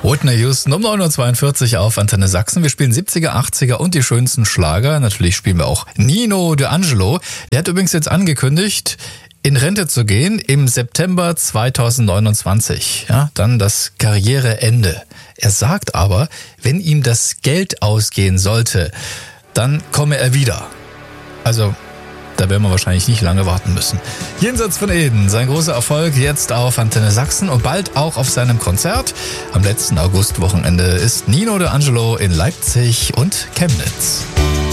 Whitney Houston um 9.42 Uhr auf Antenne Sachsen. Wir spielen 70er, 80er und die schönsten Schlager. Natürlich spielen wir auch Nino D'Angelo. Der hat übrigens jetzt angekündigt, in Rente zu gehen im September 2029. Ja, dann das Karriereende. Er sagt aber, wenn ihm das Geld ausgehen sollte, dann komme er wieder. Also, da werden wir wahrscheinlich nicht lange warten müssen. Jenseits von Eden, sein großer Erfolg jetzt auf Antenne Sachsen und bald auch auf seinem Konzert. Am letzten Augustwochenende ist Nino D'Angelo in Leipzig und Chemnitz.